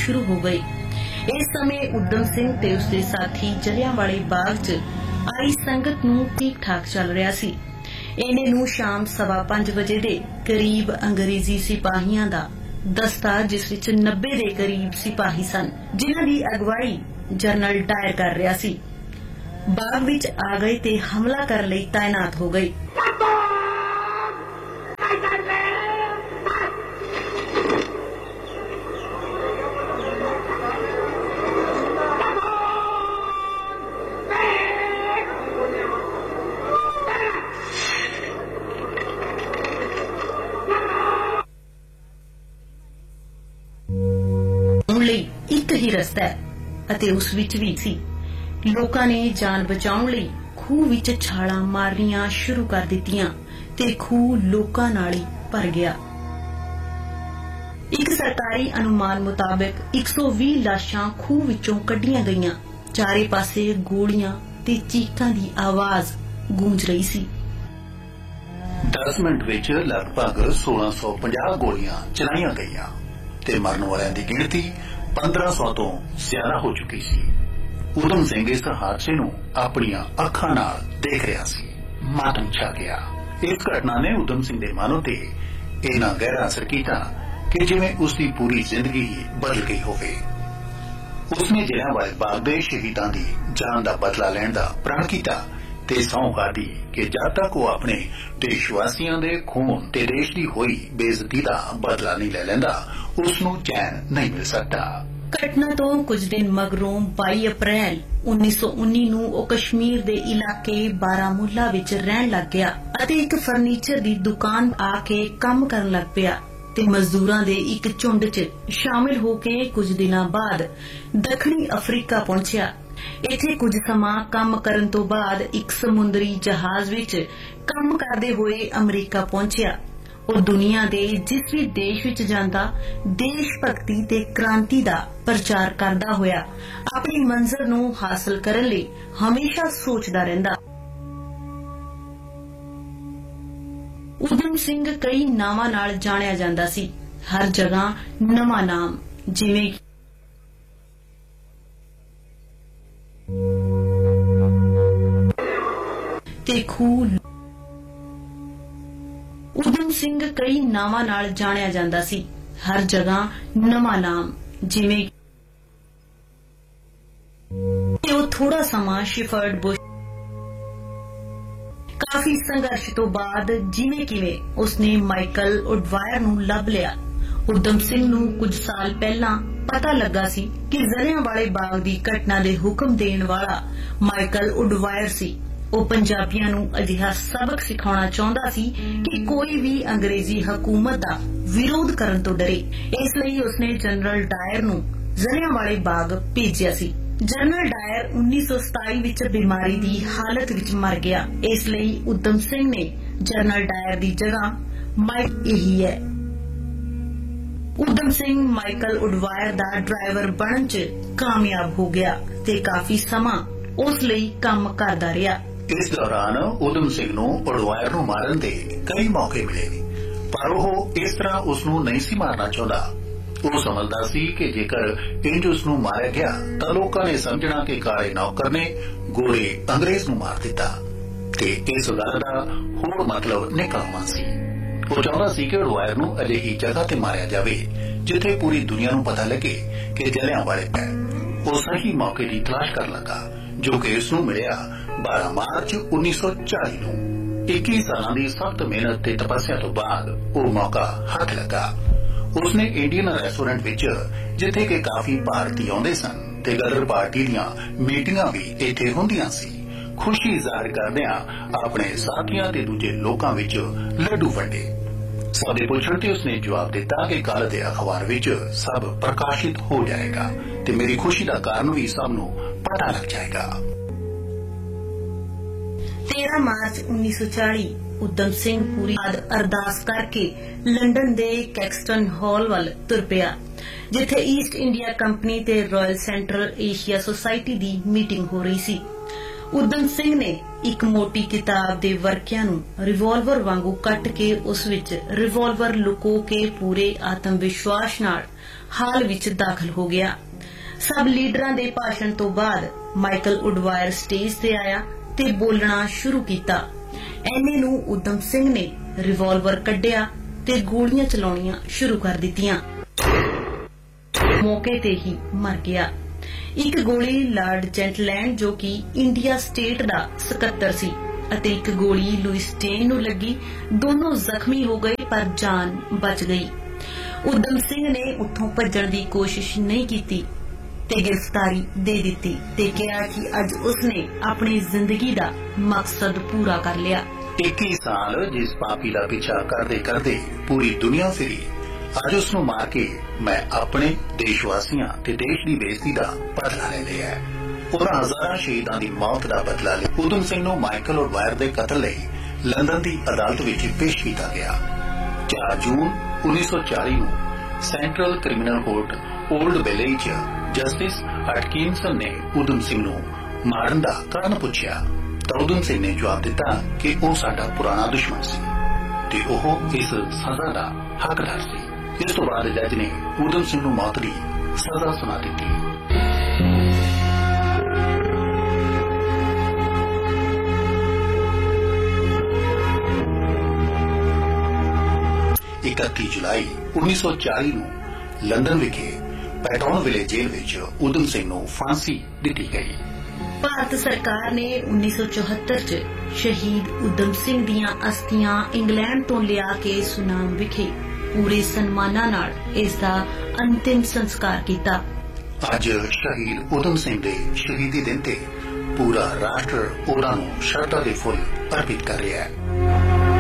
शुरू हो गई। इस समय उधम सिंह ते उसके साथी जलियांवाले बाग च आई संगत नूं ठीक ठाक चल रहा सी। इन्हे नूं शाम 5:15 बजे दे करीब अंग्रेजी सिपाहियां दा दस्ता, जिस विच 90 दे करीब सिपाही सन, जिन्हां दी अगवाई जनरल डायर कर रहा सी, बाग विच आ गए ते हमला करने लई तैनात हो गए। एक ही रस्ता है, उस विच भी सी। लोकां ने जान बचाउण लई खूह विच छालां मारनियां शुरू कर दित्तियां ते खूह लोकां नाल ही भर गया। एक सरकारी अनुमान मुताबिक 120 लाशां खूह विचों कड्ढियां गईयां। चारे पासे गोलियां ते चीकां दी आवाज गूंज रही सी। 10 मिनट विच लगभग 1650 गोलियां चलाईयां गईयां ते मरण वालियां दी गिणती 1500 तो ज्यादा हो चुकी सी। उधम सिंह इस हादसे नूं अपणियां अखां नाल देख रहा सी। मातम छा गया। इस घटना ने उधम सिंह दे मन ते इन्ना गहरा असर कीता कि जिवें उसकी पूरी जिंदगी ही बदल गई होवे। उसने जलियांवाले बाग दे शहीदां दी जान दा बदला लैण दा प्रण कीता ते सौं खाधी कि जद तक वो अपने देशवासियों दे खून ते देश की होई बेइज्जती दा बदला नहीं ले लैंदा, उसनूं चैन नहीं मिल सकता। घटना तो कुछ दिन मगरों 22 अप्रैल 1919 नूं ओ कश्मीर दे इलाके बारामूला विच रहन लग गया अते एक फर्नीचर दी दुकान आके काम करन लग पिया ते मजदूरां दे एक झुंड च शामिल होके कुछ दिनां बाद दक्षिणी अफ्रीका पहुंचिया। इत्थे कुछ समां काम करन तो बाद एक समुंदरी जहाज विच काम करदे होए अमरीका पहुंचिया। और दुनिया दे जिस भी देश विच जांदा देश भगती ते क्रांति दा प्रचार करदा होया अपनी मंजिल नूं हासिल करन लई हमेशा सोचदा रहिंदा। उधम सिंह कई नावां नाल जाणिया जांदा सी। हर जगह नवां नाम, जिवें ते खूह। उधम सिंह कई नावां नाल जाणिया जांदा सी। हर जगह नवां नाम, जिवें ਉਹ थोड़ा समा शिफर्ड बुश। काफी संघर्ष तो बाद जिवें किवें उसने माइकल उडवायर नूं लभ लिया। उधम सिंह नूं कुछ साल पहला पता लगा सी कि जलियांवाले बाग दी घटना दे हुक्म देण वाला माइकल उडवायर सी। ਉਹ ਪੰਜਾਬੀਆਂ ਨੂੰ ਅਜਿਹਾ ਸਬਕ ਸਿਖਾਉਣਾ ਚਾਹੁੰਦਾ ਸੀ ਕਿ ਕੋਈ ਵੀ ਅੰਗਰੇਜ਼ੀ ਹਕੂਮਤ ਦਾ ਵਿਰੋਧ ਕਰਨ ਤੋਂ ਡਰੇ। ਇਸ ਲਈ ਉਸਨੇ ਜਨਰਲ ਡਾਇਰ ਨੂੰ ਜਲਿयांवाले ਬਾਗ ਭੇਜਿਆ ਸੀ। ਜਨਰਲ ਡਾਇਰ 1927 ਵਿੱਚ ਬਿਮਾਰੀ ਦੀ ਹਾਲਤ ਵਿੱਚ ਮਰ ਗਿਆ। ਇਸ ਲਈ ਉਧਮ ਸਿੰਘ ਨੇ ਜਨਰਲ ਡਾਇਰ ਦੀ ਜਗ੍ਹਾ ਮਾਈਕ ਇਹੀ ਹੈ। ਉਧਮ ਸਿੰਘ ਮਾਈਕਲ ਉਡਵਾਇਰ ਦਾ ਡਰਾਈਵਰ ਬਣਨ 'ਚ ਕਾਮਯਾਬ ਹੋ ਗਿਆ ਤੇ ਕਾਫੀ ਸਮਾਂ ਉਸ ਲਈ ਕੰਮ ਕਰਦਾ ਰਿਹਾ। इस दौरान उधम सिंह नूं उडवायर नूं मारन दे कई मौके मिले, पर वह इस तरह उसनूं नहीं सी मारना चाहुंदा। वह समझदा सी कि जेकर इंज उसनूं मारिया गया तां लोकां ने समझना कि काले नौकर ने गोरे अंग्रेज नूं मार दिता ते इस गल दा होर मतलब निकलवा सी। वह चाहुंदा सी कि उडवायर नूं अजिही जगह ते मारिया जावे जिथे पूरी दुनिया नूं पता लगे कि जलियांवाले पै। वह सही मौके की तलाश कर लगा जो कि इसनूं मिलिया 12 मार्च 1940 नूं। 21 सालां दी सख्त मेहनत ते तपस्या तो बाद वह मौका हथ लगा। उसने इंडियन रेस्टोरेंट विच जिथे कि काफी भारती आउंदे सन ते गदर पार्टी दीआं मीटिंगां भी इत्थे हुंदियां सी, खुशी जाहिर करदिआं अपने साथियां ते दूजे लोकां विच लड्डू वंडे। साडे पुछण ते उसने जवाब दिता कि कल दे अखबार विच सब प्रकाशित हो जाएगा ते मेरी खुशी दा कारण भी सब नूं पता लग जाएगा। 13 मार्च 1940 उधम सिंह पूरी अरदास करके लंडन दे कैक्सटन हॉल वाल तुर पिया जिथे ईस्ट इंडिया कंपनी ते रॉयल सेंट्रल एशिया सोसाइटी दी मीटिंग हो रही सी। ਉਦਮ ਸਿੰਘ ਨੇ ਇੱਕ ਮੋਟੀ ਕਿਤਾਬ ਦੇ ਵਰਕਿਆਂ ਨੂੰ ਰਿਵਾਲਵਰ ਵਾਂਗੂ ਕੱਟ ਕੇ ਉਸ ਵਿੱਚ ਰਿਵਾਲਵਰ ਲੁਕੋ ਕੇ ਪੂਰੇ ਆਤਮ ਵਿਸ਼ਵਾਸ ਨਾਲ ਹਾਲ ਵਿੱਚ ਦਾਖਲ ਹੋ ਗਿਆ। ਸਭ ਲੀਡਰਾਂ ਦੇ ਭਾਸ਼ਣ ਤੋਂ ਬਾਅਦ ਮਾਈਕਲ ਉਡਵਾਇਰ ਸਟੇਜ ਤੇ ਆਇਆ ਤੇ ਬੋਲਣਾ ਸ਼ੁਰੂ ਕੀਤਾ। ਐਨੇ ਨੂੰ ਉਦਮ ਸਿੰਘ ਨੇ ਰਿਵਾਲਵਰ ਕੱਢਿਆ ਤੇ ਗੋਲੀਆਂ ਚਲਾਉਣੀਆਂ ਸ਼ੁਰੂ ਕਰ ਦਿੱਤੀਆਂ। ਮੌਕੇ ਤੇ ਹੀ ਮਰ ਗਿਆ। ਇੱਕ ਗੋਲੀ ਲਾਰਡ ਜੈਂਟਲੈਂਡ ਜੋ ਕਿ ਇੰਡੀਆ ਸਟੇਟ ਦਾ ਸਕੱਤਰ ਸੀ ਅਤੇ ਇੱਕ ਗੋਲੀ ਲੂਇਸ ਡੇਨ ਨੂੰ ਲੱਗੀ। ਦੋਨੋਂ ਜ਼ਖਮੀ ਹੋ ਗਏ ਪਰ ਜਾਨ ਬਚ ਗਈ। ਉਦਮ ਸਿੰਘ ਨੇ ਉੱਥੋਂ ਭੱਜਣ ਦੀ ਕੋਸ਼ਿਸ਼ ਨਹੀਂ ਕੀਤੀ ਤੇ ਗ੍ਰਿਫਤਾਰੀ ਦੇ ਦਿੱਤੀ ਤੇ ਕਿਹਾ ਕਿ ਅੱਜ ਉਸਨੇ ਆਪਣੀ ਜ਼ਿੰਦਗੀ ਦਾ ਮਕਸਦ ਪੂਰਾ ਕਰ ਲਿਆ। 21 ਸਾਲ ਜਿਸ ਪਾਪੀ ਦਾ ਪਿੱਛਾ ਕਰਦੇ ਕਰਦੇ ਪੂਰੀ ਦੁਨੀਆ ਫਿਰੀ, ਅੱਜ ਉਸ ਨੂੰ ਮਾਰ ਕੇ ਮੈਂ ਆਪਣੇ ਦੇਸ਼ ਵਾਸੀਆਂ ਤੇ ਦੇਸ਼ ਦੀ ਬੇਇੱਜ਼ਤੀ ਦਾ ਬਦਲਾ ਲੈ ਲਿਆ ਹੈ। ਉਹਨਾਂ ਹਜ਼ਾਰਾਂ ਸ਼ਹੀਦਾਂ ਦੀ ਮੌਤ ਦਾ ਬਦਲਾ ਲਿਆ। ਉਦਮ ਸਿੰਘ ਨੂੰ ਮਾਈਕਲ ਉਡਵਾਇਰ ਦੇ ਕਤਲ ਲਈ ਲੰਡਨ ਦੀ ਅਦਾਲਤ ਵਿੱਚ ਪੇਸ਼ ਕੀਤਾ ਗਿਆ। 4 ਜੂਨ 1940 ਨੂੰ ਸੈਂਟਰਲ ਕ੍ਰਿਮੀਨਲ ਕੋਰਟ ਓਲਡ ਬੇਲੇ ਵਿੱਚ ਜਸਟਿਸ ਹਟਕਿਨਸਨ ਨੇ ਉਦਮ ਸਿੰਘ ਨੂੰ ਮਾਰਨ ਦਾ ਕਾਰਨ ਪੁੱਛਿਆ ਤਾਂ ਉਦਮ ਸਿੰਘ ਨੇ ਜਵਾਬ ਦਿੱਤਾ ਕਿ ਉਹ ਸਾਡਾ ਪੁਰਾਣਾ ਦੁਸ਼ਮਣ ਸੀ ਤੇ ਉਹ ਇਸ ਸਜ਼ਾ ਦਾ ਹੱਕਦਾਰ ਸੀ। ਇਸ ਤੋਂ ਬਾਅਦ ਜੱਜ ਨੇ ਉਦਮ ਸਿੰਘ ਨੂੰ ਮੌਤ ਦੀ ਸਜ਼ਾ ਸੁਣਾ ਦਿੱਤੀ। 31 ਜੁਲਾਈ 1940 ਨੂੰ ਲੰਡਨ ਵਿਖੇ ਪੈਟੌਨਵਿਲੇ ਜੇਲ੍ਹ ਵਿੱਚ ਉਦਮ ਸਿੰਘ ਨੂੰ ਫਾਂਸੀ ਦਿੱਤੀ ਗਈ। ਭਾਰਤ ਸਰਕਾਰ ਨੇ 1974 ਚ ਸ਼ਹੀਦ ਉਦਮ ਸਿੰਘ ਦੀਆਂ ਅਸਥੀਆਂ ਇੰਗਲੈਂਡ ਤੋਂ ਲਿਆ ਕੇ ਸੁਨਾਮ ਵਿਖੇ ਪੂਰੇ ਸਨਮਾਨਾਂ ਨਾਲ ਇਸ ਦਾ ਅੰਤਿਮ ਸੰਸਕਾਰ ਕੀਤਾ। ਅੱਜ ਸ਼ਹੀਦ ਉਦਮ ਸਿੰਘ ਦੇ ਸ਼ਹੀਦੀ ਦਿਨ ਤੇ ਪੂਰਾ ਰਾਸ਼ਟਰ ਉਹਨਾਂ ਨੂੰ ਸ਼ਰਧਾ ਦੇ ਫੁੱਲ ਅਰਪਿਤ ਕਰ ਰਿਹਾ ਹੈ।